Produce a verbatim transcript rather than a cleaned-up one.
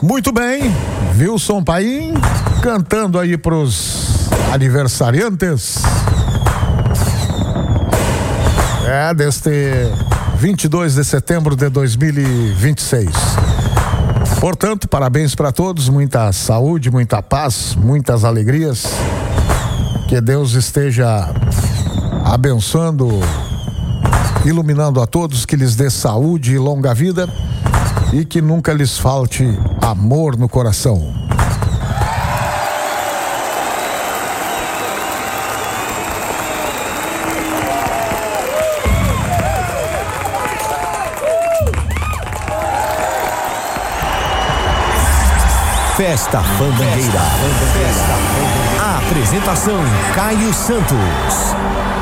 Muito bem, Wilson Paim cantando aí pros aniversariantes. É, deste vinte e dois de setembro de dois mil e vinte e seis. Portanto, parabéns para todos, muita saúde, muita paz, muitas alegrias. Que Deus esteja abençoando, iluminando a todos, que lhes dê saúde e longa vida e que nunca lhes falte amor no coração. Festa Fandangueira. A apresentação: Caio Santos.